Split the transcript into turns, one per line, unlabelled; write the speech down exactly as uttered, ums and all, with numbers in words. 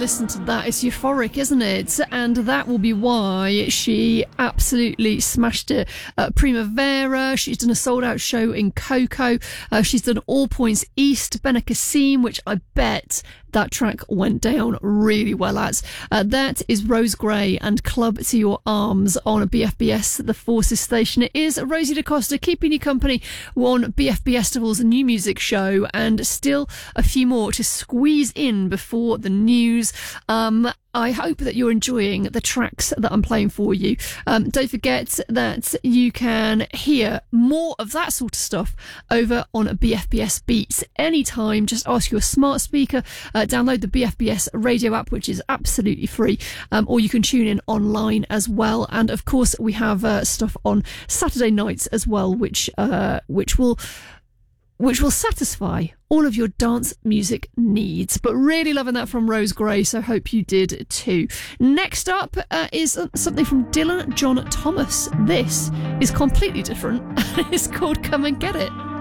listen to that. It's euphoric, isn't it? And that will be why she absolutely smashed it at Primavera. She's done a sold-out show in Coco. Uh, she's done All Points East, Benicassim, which I bet that track went down really well at. Uh, that is Rose Gray and Club to Your Arms on B F B S, the Forces station. It is Rosie DaCosta keeping you company on B F B Festival's new music show, and still a few more to squeeze in before the news. Um, I hope that you're enjoying the tracks that I'm playing for you. Um, don't forget that you can hear more of that sort of stuff over on B F B S Beats anytime. Just ask your smart speaker, uh, download the B F B S radio app, which is absolutely free, um, or you can tune in online as well. And of course, we have uh, stuff on Saturday nights as well, which uh, which will which will satisfy all of your dance music needs. But really loving that from Rose Gray, so hope you did too. Next up uh, is something from Dylan John Thomas. This is completely different. It's called Come and Get It.